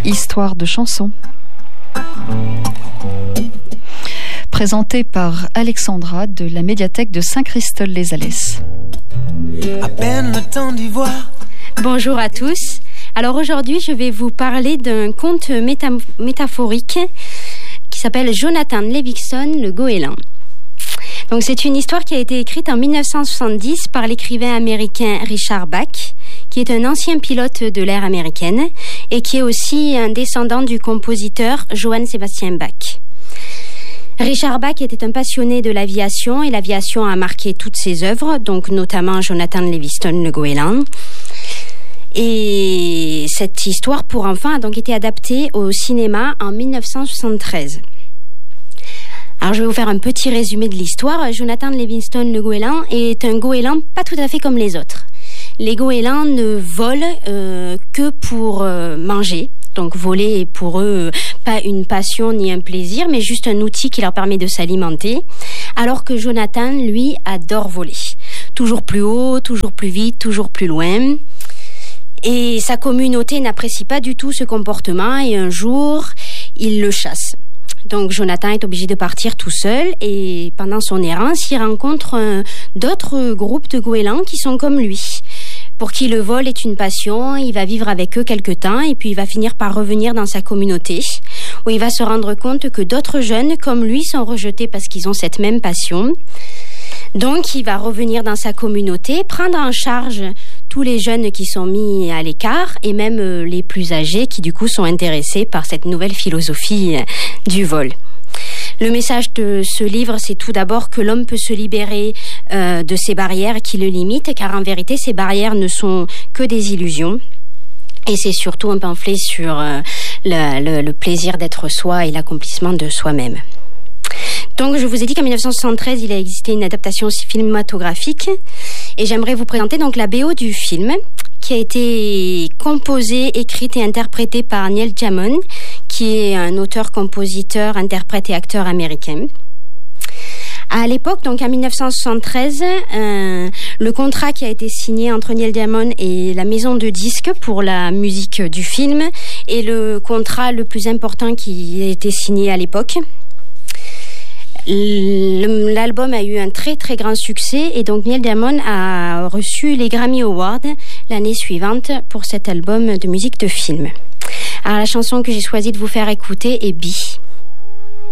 Histoire de chansons. Présentée par Alexandra de la médiathèque de Saint-Christol-les-Alès. À peine le temps d'y voir. Bonjour à tous. Alors aujourd'hui, je vais vous parler d'un conte métaphorique qui s'appelle Jonathan Livingston, le goéland. Donc c'est une histoire qui a été écrite en 1970 par l'écrivain américain Richard Bach, qui est un ancien pilote de l'ère américaine et qui est aussi un descendant du compositeur Johann Sebastian Bach. Richard Bach était un passionné de l'aviation et l'aviation a marqué toutes ses œuvres, donc notamment Jonathan Livingston, le goéland. Et cette histoire pour enfants a donc été adaptée au cinéma en 1973. Alors, je vais vous faire un petit résumé de l'histoire. Jonathan Livingston, le goéland, est un goéland pas tout à fait comme les autres. Les goélands ne volent que pour manger. Donc, voler est pour eux pas une passion ni un plaisir, mais juste un outil qui leur permet de s'alimenter. Alors que Jonathan, lui, adore voler. Toujours plus haut, toujours plus vite, toujours plus loin. Et sa communauté n'apprécie pas du tout ce comportement et un jour, il le chasse. Donc Jonathan est obligé de partir tout seul et pendant son errance, il rencontre d'autres groupes de goélands qui sont comme lui. Pour qui le vol est une passion, il va vivre avec eux quelque temps et puis il va finir par revenir dans sa communauté où il va se rendre compte que d'autres jeunes comme lui sont rejetés parce qu'ils ont cette même passion. Donc il va revenir dans sa communauté, prendre en charge tous les jeunes qui sont mis à l'écart et même les plus âgés qui du coup sont intéressés par cette nouvelle philosophie du vol. Le message de ce livre, c'est tout d'abord que l'homme peut se libérer de ces barrières qui le limitent, car en vérité, ces barrières ne sont que des illusions. Et c'est surtout un pamphlet sur le plaisir d'être soi et l'accomplissement de soi-même. Donc, je vous ai dit qu'en 1973, il a existé une adaptation cinématographique et j'aimerais vous présenter donc la BO du film qui a été composée, écrite et interprétée par Neil Diamond, qui est un auteur, compositeur, interprète et acteur américain. À l'époque, donc en 1973, le contrat qui a été signé entre Neil Diamond et la maison de disques pour la musique du film est le contrat le plus important qui a été signé à l'époque. L'album a eu un très très grand succès et donc Neil Diamond a reçu les Grammy Awards l'année suivante pour cet album de musique de film. Alors la chanson que j'ai choisi de vous faire écouter est Bee.